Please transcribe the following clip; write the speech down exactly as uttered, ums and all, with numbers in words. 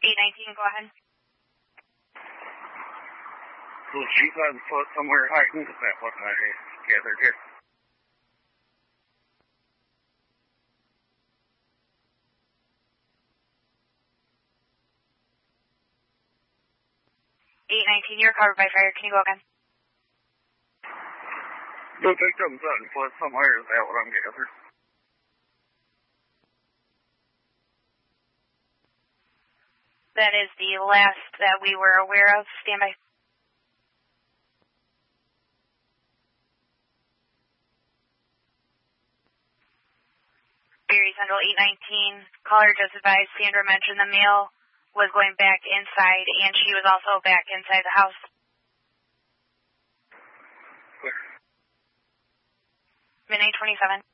eight nineteen, go ahead. So she's on foot somewhere hiding. Is that what I gathered here? eight nineteen, you're covered by fire. Can you go again? The victim's on foot somewhere. Is that what I'm gathering? That is the last that we were aware of. Stand by. Barry Central eight nineteen. Caller just advised Sandra mentioned the male was going back inside, and she was also back inside the house. Midnight twenty-seven.